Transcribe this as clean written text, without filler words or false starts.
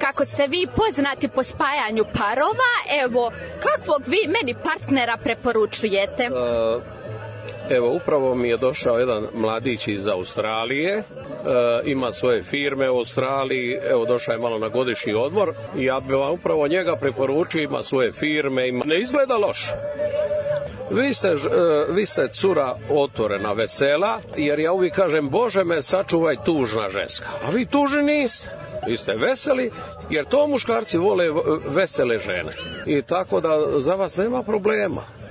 kako ste vi poznati po spajanju parova, evo, kakvog vi meni partnera preporučujete? Evo, upravo mi je došao jedan mladić iz Australije, ima svoje firme u Australiji, evo došao je malo na godišnji odmor i ja bih vam upravo njega preporučio, ima svoje firme, ne izgleda loše. Vi ste cura otvorena, vesela, jer ja uvijek kažem, Bože me sačuvaj tužna ženska, a vi tužni niste. Vi ste veseli, jer to muškarci vole vesele žene. I tako da za vas nema problema.